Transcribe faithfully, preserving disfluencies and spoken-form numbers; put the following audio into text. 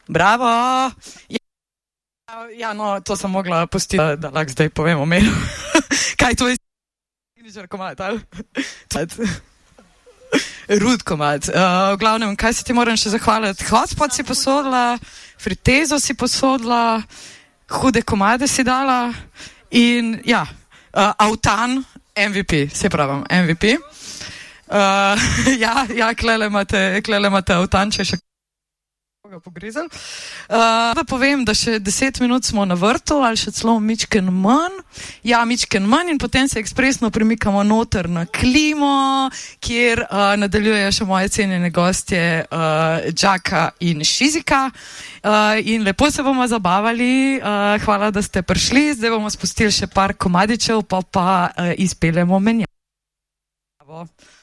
Bravo! Ja, ja, no, to sem mogla pustiti, da lahko zdaj povem o meni. Kaj to je? Signature komad, ali? Rud komad. Uh, v glavnem, kaj se ti moram še zahvaliti? Hotspot si posodila, fritezo si posodila, hude komade si dala in ja, uh, Autan, M V P, se pravim, M V P. Uh, ja, ja, klele imate, klele imate Autan, če še ga pogrizel. Uh, da povem, da še deset minut smo na vrtu, ali še celo mičken manj. Ja, mičken manj in potem se ekspresno premikamo noter na klimo, kjer uh, nadaljujejo še moje cenjene gostje uh, Džaka in Šizika. Uh, in lepo se bomo zabavali. Uh, hvala, da ste prišli. Zdaj bomo spustili še par komadičev, pa pa uh, izpeljemo menjavo.